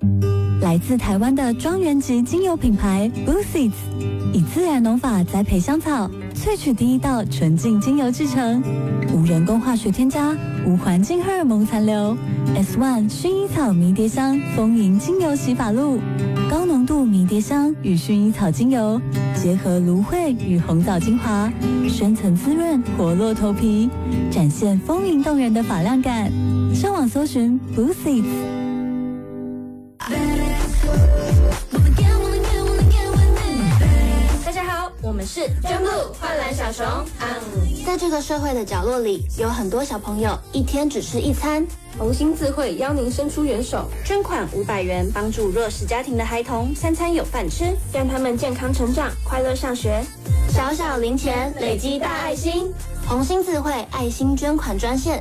来自台湾的庄园级精油品牌 Blue Seeds， 以自然农法栽培香草，萃取第一道纯净精油制成，无人工化学添加，无环境荷尔蒙残留。S1 薰衣草迷迭香丰盈精油洗发露，高浓度迷迭香与薰衣草精油结合芦荟与红枣精华，深层滋润，活络头皮，展现丰盈动人的发亮感。上网搜寻 Blue Seeds。 我们是真木幻蓝小熊。 在这个社会的角落里，有很多小朋友一天只吃一餐。 红星智慧邀您伸出援手， 捐款500元，帮助弱势家庭的孩童3餐有饭吃， 让他们健康成长，快乐上学。 小小零钱累积大爱心。红星智慧爱心捐款专线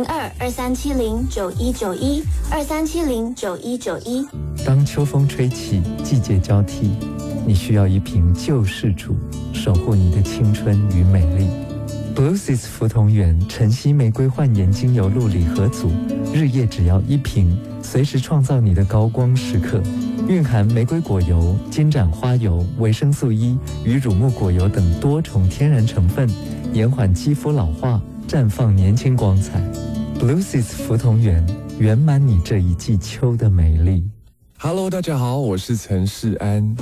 02-2370-9191，2370-9191。 当秋风吹起，季节交替，你需要一瓶救世主，守护你的青春与美丽。Blue Seeds 福同源晨曦玫瑰焕颜精油露礼盒组，日夜只要1瓶，随时创造你的高光时刻。蕴含玫瑰果油、金盏花油、维生素 E 与乳木果油等多重天然成分，延缓肌肤老化，绽放年轻光彩。Blue Seeds 福同源，圆满你这一季秋的美丽。 Hello， 大家好，我是陈世安。